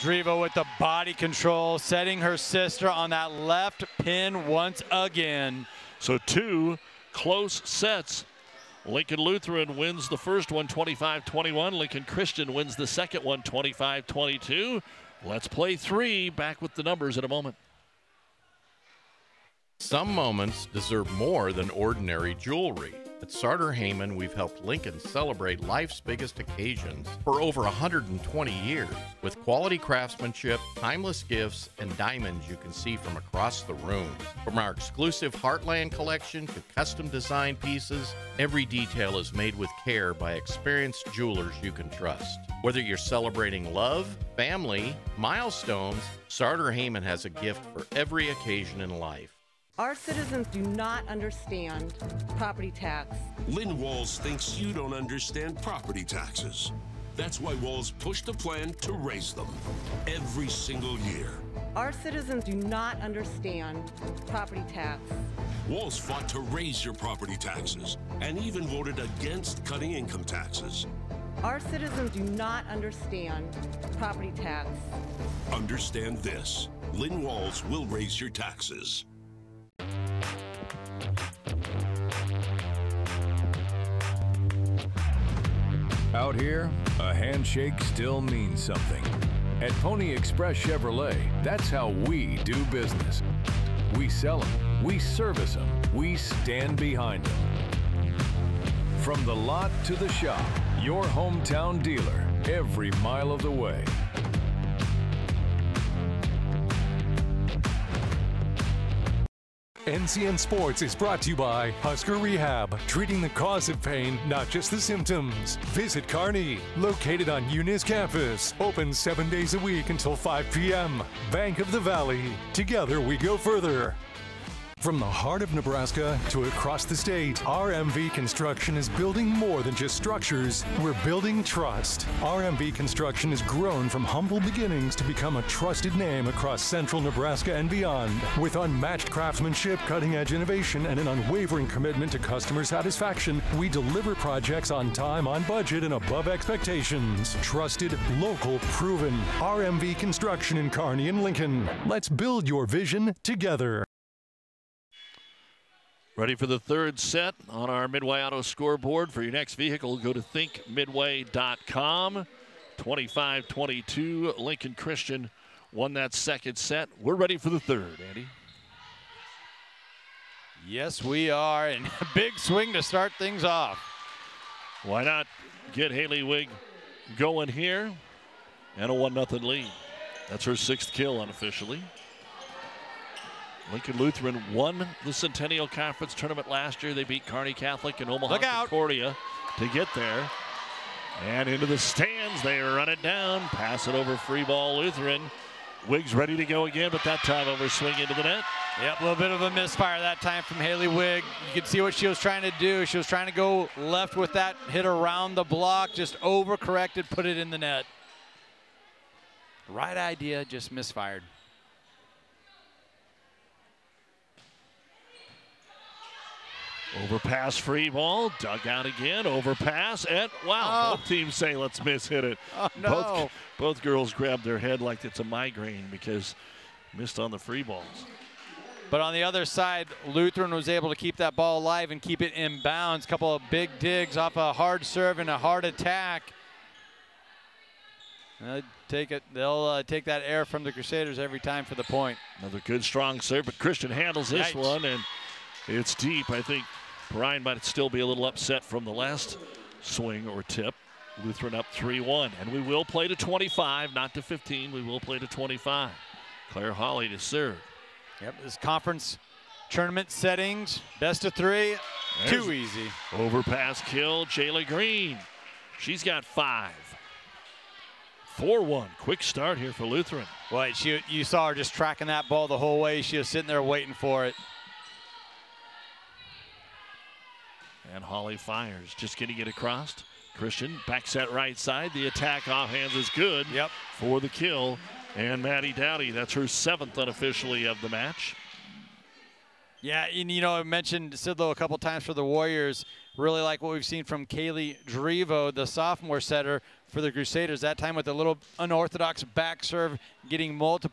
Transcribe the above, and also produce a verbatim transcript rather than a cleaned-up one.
Driva with the body control, setting her sister on that left pin once again. So two close sets. Lincoln Lutheran wins the first one twenty-five twenty-one. Lincoln Christian wins the second one twenty-five twenty-two. Let's play three. Back with the numbers in a moment. Some moments deserve more than ordinary jewelry. At Sartor Heyman, we've helped Lincoln celebrate life's biggest occasions for over one hundred twenty years. With quality craftsmanship, timeless gifts, and diamonds you can see from across the room. From our exclusive Heartland collection to custom design pieces, every detail is made with care by experienced jewelers you can trust. Whether you're celebrating love, family, milestones, Sartor Heyman has a gift for every occasion in life. Our citizens do not understand property tax. Lynn Walls thinks you don't understand property taxes. That's why Walls pushed a plan to raise them every single year. Our citizens do not understand property tax. Walls fought to raise your property taxes and even voted against cutting income taxes. Our citizens do not understand property tax. Understand this. Lynn Walls will raise your taxes. Out here, a handshake still means something. At Pony Express Chevrolet, that's how we do business. We sell them, we service them, we stand behind them. From the lot to the shop, your hometown dealer, every mile of the way. N C N Sports is brought to you by Husker Rehab, treating the cause of pain, not just the symptoms. Visit Kearney, located on Eunice campus, open seven days a week until five p m Bank of the Valley, together we go further. From the heart of Nebraska to across the state, R M V Construction is building more than just structures. We're building trust. R M V Construction has grown from humble beginnings to become a trusted name across central Nebraska and beyond. With unmatched craftsmanship, cutting-edge innovation, and an unwavering commitment to customer satisfaction, we deliver projects on time, on budget, and above expectations. Trusted, local, proven. R M V Construction in Kearney and Lincoln. Let's build your vision together. Ready for the third set on our Midway Auto scoreboard. For your next vehicle, go to think midway dot com. twenty-five twenty-two, Lincoln Christian won that second set. We're ready for the third, Andy. Yes, we are. And a big swing to start things off. Why not get Haley Wigg going here? And a one nothing lead. That's her sixth kill unofficially. Lincoln Lutheran won the Centennial Conference tournament last year. They beat Kearney Catholic and Omaha Concordia to get there. And into the stands, they run it down. Pass it over, free ball Lutheran. Wiggs ready to go again, but that time over swing into the net. Yep, a little bit of a misfire that time from Haley Wigg. You can see what she was trying to do. She was trying to go left with that, hit around the block, just overcorrected, put it in the net. Right idea, just misfired. Overpass, free ball, dug out again, overpass, and wow, Oh. both teams say let's miss hit it. Oh, no. Both, both girls grabbed their head like it's a migraine because missed on the free balls. But on the other side, Lutheran was able to keep that ball alive and keep it in bounds. Couple of big digs off a hard serve and a hard attack. Uh, take it. They'll uh, take that air from the Crusaders every time for the point. Another good strong serve, but Christian handles this Yikes. one, and it's deep. I think Brian might still be a little upset from the last swing or tip. Lutheran up three one, and we will play to twenty-five, not to fifteen. We will play to twenty-five. Claire Hawley to serve. Yep, this conference tournament settings, best of three, There's too easy. Overpass kill, Jayla Green. She's got five. four one, quick start here for Lutheran. Well, she, you saw her just tracking that ball the whole way. She was sitting there waiting for it. And Hawley fires, just getting it across. Christian backs that right side. The attack offhands is good Yep. for the kill. And Maddie Dowdy, that's her seventh unofficially of the match. Yeah, and you know, I mentioned Sidlow a couple times for the Warriors. Really like what we've seen from Kaylee Drivo, the sophomore setter for the Crusaders. That time with a little unorthodox back serve, getting multiple